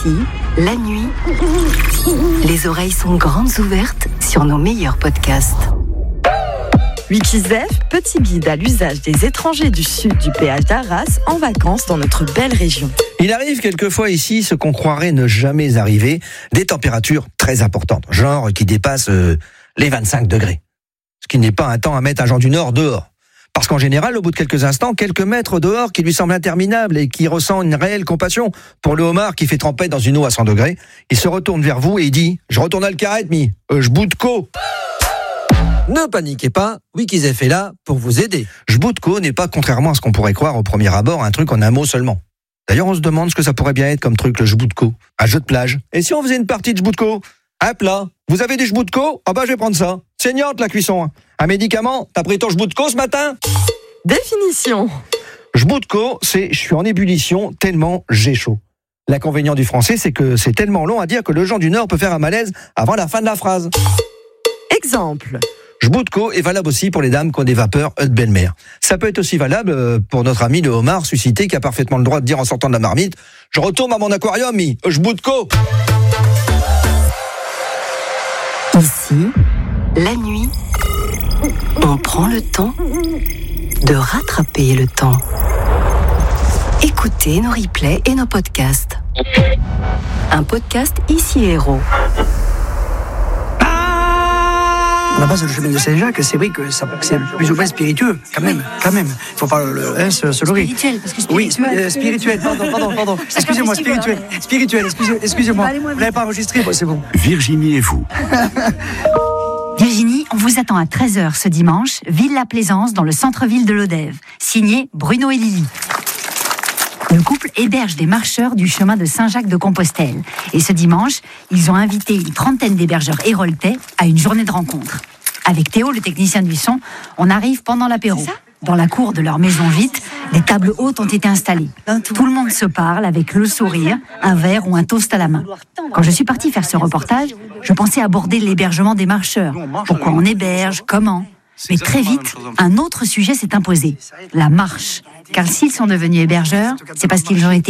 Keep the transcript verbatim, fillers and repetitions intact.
Ici, la nuit, les oreilles sont grandes ouvertes sur nos meilleurs podcasts. Wikizef, petit guide à l'usage des étrangers du sud du péage d'Arras en vacances dans notre belle région. Il arrive quelquefois ici ce qu'on croirait ne jamais arriver, des températures très importantes, genre qui dépassent euh, les vingt-cinq degrés. Ce qui n'est pas un temps à mettre un Jean du Nord dehors. Parce qu'en général, au bout de quelques instants, quelques mètres dehors qui lui semblent interminables et qui ressent une réelle compassion pour le homard qui fait tremper dans une eau à cent degrés, il se retourne vers vous et il dit « Je retourne à le carrette, mi, euh, je bout de co ». Ne paniquez pas, Wikizef est là pour vous aider. Jboutko n'est pas, contrairement à ce qu'on pourrait croire au premier abord, un truc en un mot seulement. D'ailleurs, on se demande ce que ça pourrait bien être comme truc, le jboutko. Un jeu de plage. Et si on faisait une partie de jboutko? Un plat. Vous avez du jboutko? Ah bah je vais prendre ça. Saignante la cuisson. Un médicament? T'as pris ton jboutko ce matin? Définition. Jboutko, c'est je suis en ébullition tellement j'ai chaud. L'inconvénient du français, c'est que c'est tellement long à dire que le Jean du Nord peut faire un malaise avant la fin de la phrase. Exemple. Jboutko est valable aussi pour les dames qui ont des vapeurs de belle-mère. Ça peut être aussi valable pour notre ami le homard suscité qui a parfaitement le droit de dire en sortant de la marmite « Je retourne à mon aquarium, mi, Jboutko ». Ici, la nuit, on prend le temps de rattraper le temps. Écoutez nos replays et nos podcasts. Un podcast Ici Héros. À la base, le chemin de Saint-Jacques, c'est vrai que ça, c'est plus ou moins spiritueux, quand même, quand même. Il faut pas le, hein, se, se leurrer. Spirituel, parce que Oui, spirituel. euh, spirituel, pardon, pardon, pardon. Excusez-moi, spirituel, spirituel, excusez, excusez-moi. Vous l'avez pas enregistré, bon, c'est bon. Virginie et vous. Virginie, on vous attend à treize heures ce dimanche, Villa Plaisance, dans le centre-ville de Lodève. Signé Bruno et Lily. Le couple héberge des marcheurs du chemin de Saint-Jacques-de-Compostelle. Et ce dimanche, ils ont invité une trentaine d'hébergeurs héroltais à une journée de rencontre. Avec Théo, le technicien du son, on arrive pendant l'apéro. Dans la cour de leur maison vite, des tables hautes ont été installées. Tout le monde se parle avec le sourire, un verre ou un toast à la main. Quand je suis partie faire ce reportage, je pensais aborder l'hébergement des marcheurs. Pourquoi on héberge, comment ? Mais très vite, un autre sujet s'est imposé, la marche. Car s'ils sont devenus hébergeurs, c'est parce qu'ils ont été